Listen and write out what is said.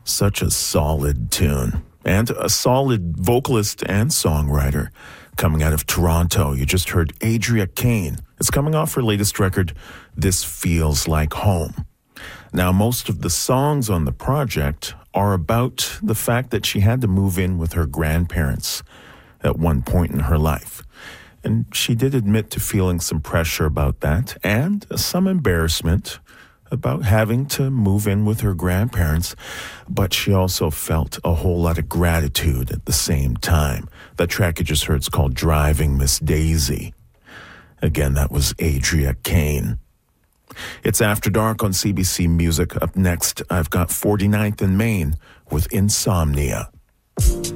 Such a solid tune. And a solid vocalist and songwriter coming out of Toronto. You just heard Adria Kane. It's coming off her latest record, This Feels Like Home. Now, most of the songs on the project are about the fact that she had to move in with her grandparents at one point in her life. And she did admit to feeling some pressure about that and some embarrassment about having to move in with her grandparents, but she also felt a whole lot of gratitude at the same time. That track you just heard is called Driving Miss Daisy. Again, that was Adria Kane. It's After Dark on CBC Music. Up next, I've got 49th and Main with Insomnia.